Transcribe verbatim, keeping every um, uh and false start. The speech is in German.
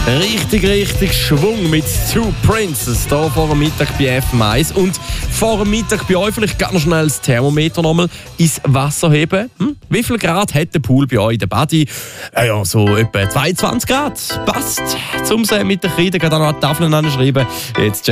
Richtig, richtig Schwung mit Two Princes hier vor dem Mittag bei F M eins. Und vor dem Mittag bei euch vielleicht ganz schnell das Thermometer nochmal ins Wasser heben. Hm? Wie viel Grad hat der Pool bei euch in der Badi? Ja, ja, so etwa zweiundzwanzig Grad. Passt. Zum mit der Kreide gerade noch an die Tafeln anschreiben. Jetzt